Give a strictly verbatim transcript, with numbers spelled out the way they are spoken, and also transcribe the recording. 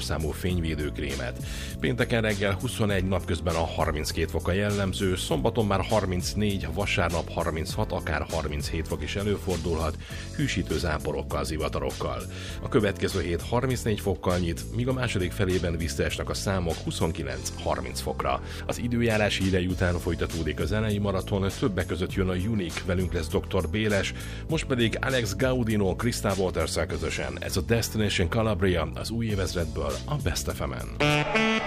sorszámú fényvédőkrémet. Pénteken reggel huszonegy, napközben a harminckét fok a jellemző, szombaton már harmincnégy, vasárnap harminchat, akár harminchét fok is előfordulhat, hűsítő záporokkal, zivatarokkal. A következő hét harmincnégy fokkal nyit, míg a második felében visszaesnek a számok huszonkilenc-harminc fokra. Az időjárás hírei után folytatódik a zenei maraton, többek között jön a Unique, velünk lesz doktor Béles, most pedig Alex Gaudino, Krista Waters-szel közösen. Ez a Destination Calabria az új évezredből a Best ef emen.